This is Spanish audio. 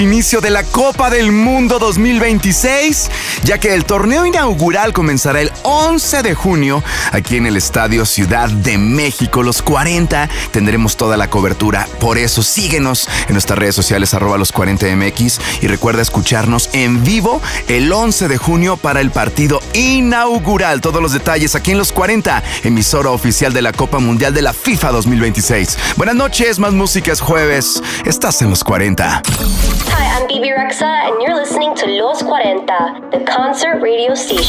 Inicio de la Copa del Mundo 2026, ya que el torneo inaugural comenzará el 11 de junio aquí en el Estadio Ciudad de México. Los 40 tendremos toda la cobertura, por eso síguenos en nuestras redes sociales @los40mx y recuerda escucharnos en vivo el 11 de junio para el partido inaugural. Todos los detalles aquí en Los 40, emisora oficial de la Copa Mundial de la FIFA 2026. Buenas noches, más música es jueves. Estás en Los 40. Hi, I'm Bibi Rexa, and you're listening to Los 40, the concert radio station.